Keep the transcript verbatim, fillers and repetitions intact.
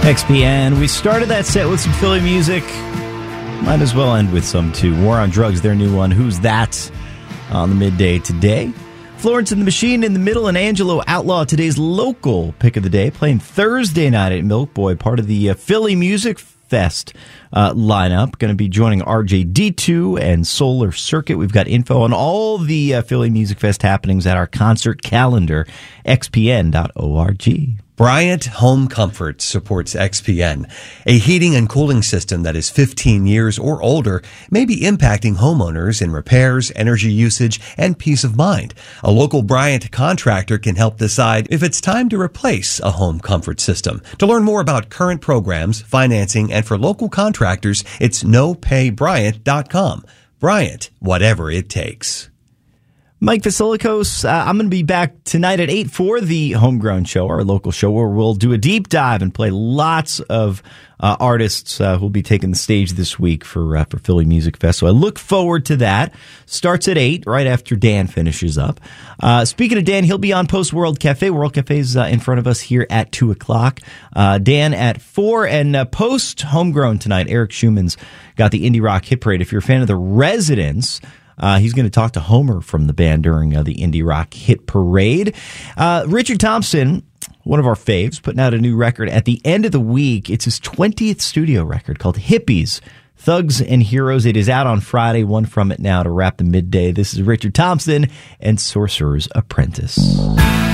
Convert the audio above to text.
X P N. We started that set with some Philly music. Might as well end with some, too. War on Drugs, their new one. Who's That? On the midday today. Florence and the Machine in the middle, and Angelo Outlaw, today's local pick of the day, playing Thursday night at Milk Boy, part of the uh, Philly Music Fest uh, lineup. Going to be joining R J D two and Solar Circuit. We've got info on all the uh, Philly Music Fest happenings at our concert calendar, x p n dot org. Bryant Home Comfort supports X P N. A heating and cooling system that is fifteen years or older may be impacting homeowners in repairs, energy usage, and peace of mind. A local Bryant contractor can help decide if it's time to replace a home comfort system. To learn more about current programs, financing, and for local contractors, it's no pay bryant dot com. Bryant, whatever it takes. Mike Vasilikos, uh, I'm going to be back tonight at eight for the Homegrown Show, our local show, where we'll do a deep dive and play lots of uh, artists uh, who will be taking the stage this week for uh, for Philly Music Fest. So I look forward to that. Starts at eight, right after Dan finishes up. Uh, speaking of Dan, he'll be on Post World Cafe. World Cafe is uh, in front of us here at two o'clock. Uh, Dan at four, and uh, post Homegrown tonight, Eric Schumann's got the Indie Rock Hit Parade. If you're a fan of The Residents, Uh, he's going to talk to Homer from the band during uh, the Indie Rock Hit Parade. Uh, Richard Thompson, one of our faves, putting out a new record at the end of the week. It's his twentieth studio record called Hippies, Thugs and Heroes. It is out on Friday. One from it now to wrap the midday. This is Richard Thompson and Sorcerer's Apprentice.